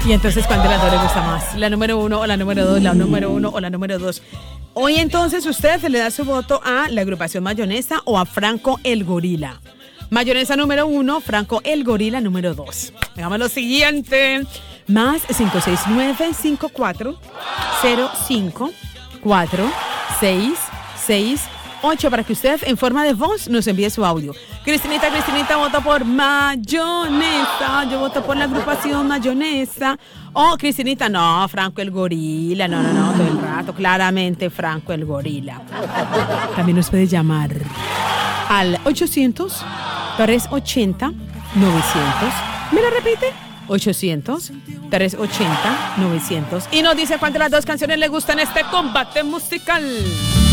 Y entonces, ¿cuál de las dos le gusta más? ¿La número 1 o la número 2? ¿La número 1 o la número 2? Hoy entonces usted le da su voto a la agrupación Mayonesa o a Franco el Gorila. Mayonesa número 1, Franco el Gorila número 2. Hagamos lo siguiente. Más 569-54-05-4-6-6-8 para que usted en forma de voz nos envíe su audio. Cristinita vota por Mayonesa. Yo voto por la agrupación Mayonesa. Oh, Cristinita, no, Franco el Gorila. No, todo el rato. Claramente Franco el Gorila. También nos puede llamar al 800-380-900. ¿Me lo repite? 800-380-900. Y nos dice cuántas de las dos canciones le gustan este combate musical.